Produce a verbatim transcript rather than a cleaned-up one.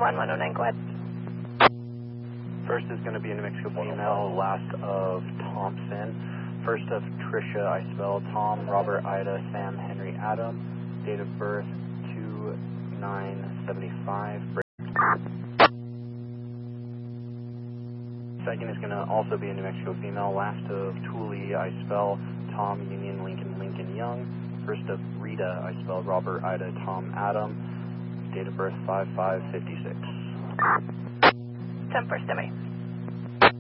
one one oh nine, go ahead. First is going to be a New Mexico female, last of Thompson. First of Tricia, I spell Tom, Robert, Ida, Sam, Henry, Adam. Date of birth two nine seventy-five. Second is going to also be a New Mexico female, last of Tooley, I spell Tom, Union, Lincoln, Lincoln, Young. First of Rita, I spell Robert, Ida, Tom, Adam. Date of birth five five fifty-six. ten first, Demi.